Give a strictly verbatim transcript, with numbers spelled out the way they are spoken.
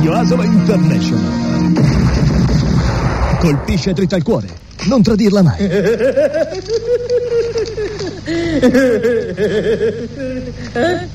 Radio Asolo International. Colpisce dritta al cuore. Non tradirla mai.